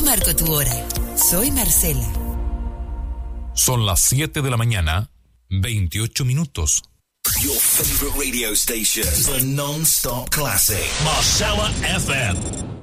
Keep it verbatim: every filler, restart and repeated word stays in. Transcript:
marco tu hora. Soy Marcela. Son las siete de la mañana, veintiocho minutos. Your favorite radio station, the non-stop classic. Marcella F M.